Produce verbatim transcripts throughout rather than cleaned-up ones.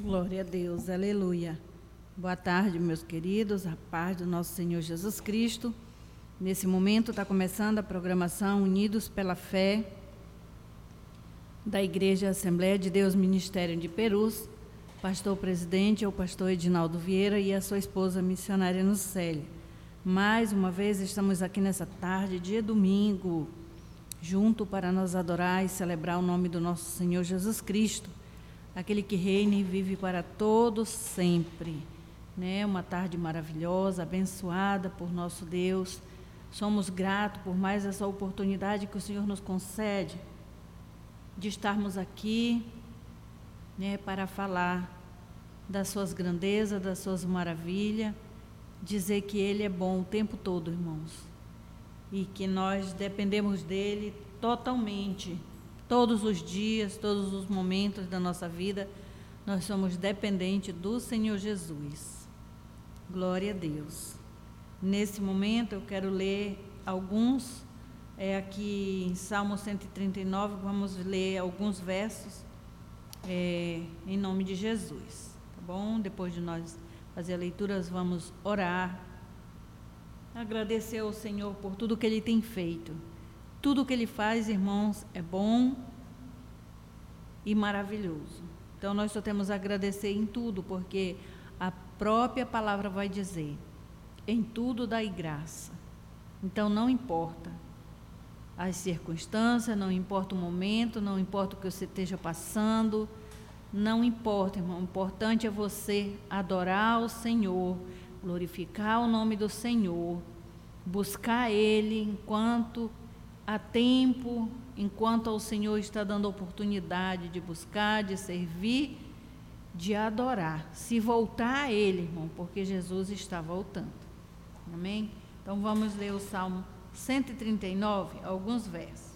Glória a Deus, aleluia. Boa tarde, meus queridos, a paz do nosso Senhor Jesus Cristo. Nesse momento está começando a programação Unidos pela Fé da Igreja Assembleia de Deus Ministério de Perus, pastor presidente é o pastor Edinaldo Vieira e a sua esposa missionária Nucélia. Mais uma vez estamos aqui nessa tarde, dia domingo, junto para nos adorar e celebrar o nome do nosso Senhor Jesus Cristo, aquele que reina e vive para todos sempre, né? Uma tarde maravilhosa, abençoada por nosso Deus. Somos gratos por mais essa oportunidade que o Senhor nos concede de estarmos aqui, né, para falar das suas grandezas, das suas maravilhas, dizer que Ele é bom o tempo todo, irmãos, e que nós dependemos dEle totalmente. Todos os dias, todos os momentos da nossa vida, nós somos dependentes do Senhor Jesus. Glória a Deus. Nesse momento, eu quero ler alguns, é, aqui em Salmo cento e trinta e nove, vamos ler alguns versos, é, em nome de Jesus, tá bom? Depois de nós fazer a leitura, vamos orar, agradecer ao Senhor por tudo que Ele tem feito. Tudo que Ele faz, irmãos, é bom e maravilhoso. Então, nós só temos a agradecer em tudo, porque a própria palavra vai dizer, em tudo dai graça. Então, não importa as circunstâncias, não importa o momento, não importa o que você esteja passando, não importa, irmão. O importante é você adorar o Senhor, glorificar o nome do Senhor, buscar Ele enquanto há tempo, enquanto ao Senhor está dando oportunidade de buscar, de servir, de adorar, se voltar a Ele, irmão, porque Jesus está voltando. Amém? Então vamos ler o Salmo cento e trinta e nove, alguns versos.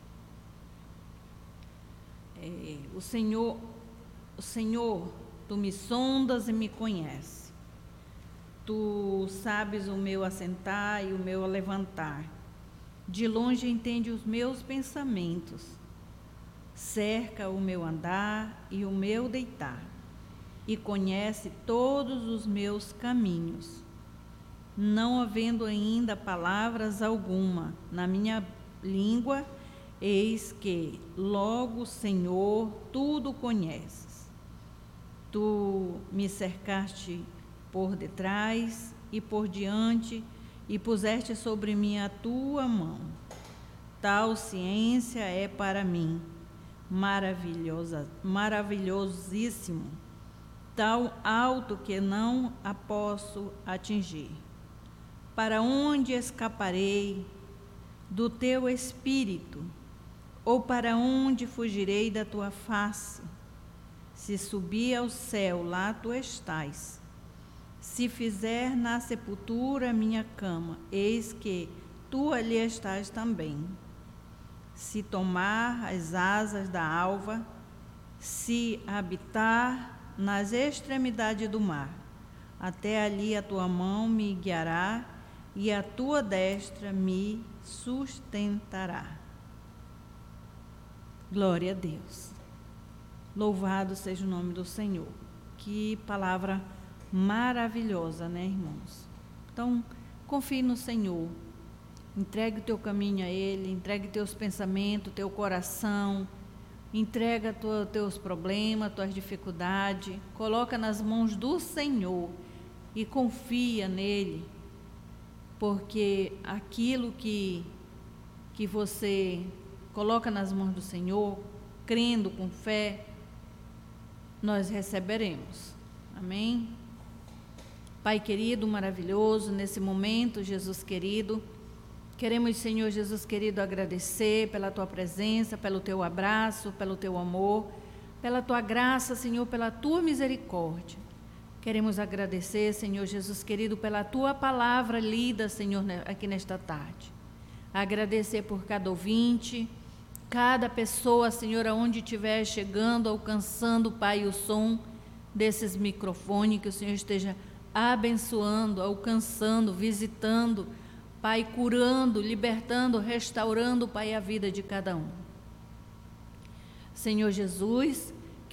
É, o Senhor, o Senhor, Tu me sondas e me conheces. Tu sabes o meu assentar e o meu levantar. De longe entende os meus pensamentos, cerca o meu andar e o meu deitar, e conhece todos os meus caminhos. Não havendo ainda palavras alguma na minha língua, eis que logo, Senhor, tudo conheces. Tu me cercaste por detrás e por diante, e puseste sobre mim a tua mão. Tal ciência é para mim maravilhosa, maravilhosíssimo, tão alto que não a posso atingir. Para onde escaparei do teu espírito? Ou para onde fugirei da tua face? Se subir ao céu, lá tu estás. Se fizer na sepultura minha cama, eis que tu ali estás também. Se tomar as asas da alva, se habitar nas extremidades do mar, até ali a tua mão me guiará e a tua destra me sustentará. Glória a Deus. Louvado seja o nome do Senhor. Que palavra maravilhosa, né, irmãos? Então, confie no Senhor, entregue o teu caminho a Ele, entregue teus pensamentos, teu coração, entrega tua, teus problemas, tuas dificuldades, coloca nas mãos do Senhor e confia nele, porque aquilo que, que você coloca nas mãos do Senhor, crendo com fé, nós receberemos. Amém? Pai querido, maravilhoso, nesse momento, Jesus querido, queremos, Senhor Jesus querido, agradecer pela Tua presença, pelo Teu abraço, pelo Teu amor, pela Tua graça, Senhor, pela Tua misericórdia. Queremos agradecer, Senhor Jesus querido, pela Tua palavra lida, Senhor, aqui nesta tarde. Agradecer por cada ouvinte, cada pessoa, Senhor, aonde estiver chegando, alcançando, Pai, o som desses microfones, que o Senhor esteja abençoando, alcançando, visitando, Pai, curando, libertando, restaurando, Pai, a vida de cada um. Senhor Jesus, que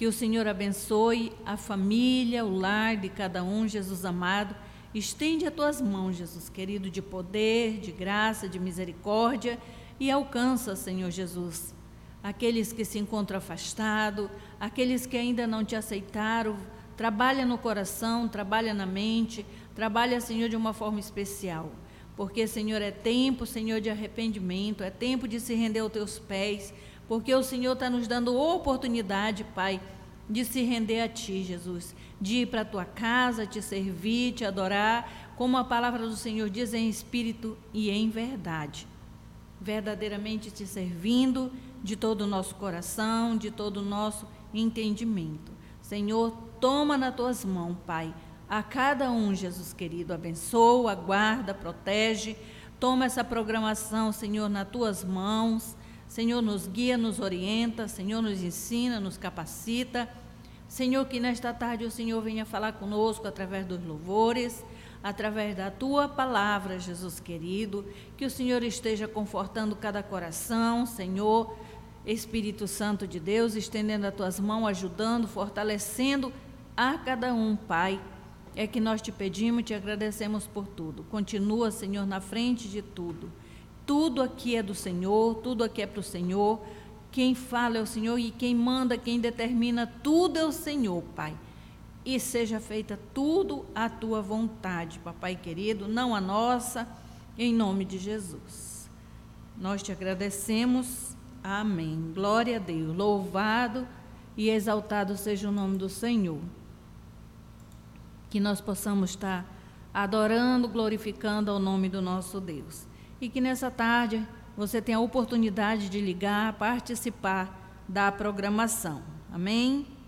Que o Senhor abençoe a família, o lar de cada um, Jesus amado. Estende as tuas mãos, Jesus querido, de poder, de graça, de misericórdia, e alcança, Senhor Jesus, aqueles que se encontram afastados, aqueles que ainda não te aceitaram. Trabalha no coração, trabalha na mente, trabalha, Senhor, de uma forma especial. Porque, Senhor, é tempo, Senhor, de arrependimento, é tempo de se render aos teus pés, porque o Senhor está nos dando oportunidade, Pai, de se render a Ti, Jesus, de ir para a Tua casa, te servir, te adorar, como a palavra do Senhor diz, em espírito e em verdade. Verdadeiramente te servindo de todo o nosso coração, de todo o nosso entendimento. Senhor, toma nas Tuas mãos, Pai, a cada um, Jesus querido, abençoa, guarda, protege, toma essa programação, Senhor, nas Tuas mãos. Senhor, nos guia, nos orienta, Senhor, nos ensina, nos capacita. Senhor, que nesta tarde o Senhor venha falar conosco através dos louvores, através da Tua palavra, Jesus querido, que o Senhor esteja confortando cada coração, Senhor, Espírito Santo de Deus, estendendo as Tuas mãos, ajudando, fortalecendo a cada um, Pai. É que nós te pedimos e te agradecemos por tudo. Continua, Senhor, na frente de tudo. Tudo aqui é do Senhor, tudo aqui é para o Senhor. Quem fala é o Senhor e quem manda, quem determina, tudo é o Senhor, Pai. E seja feita tudo a Tua vontade, Papai querido, não a nossa, em nome de Jesus. Nós te agradecemos. Amém. Glória a Deus. Louvado e exaltado seja o nome do Senhor. Que nós possamos estar adorando, glorificando ao nome do nosso Deus. E que nessa tarde você tenha a oportunidade de ligar, participar da programação. Amém?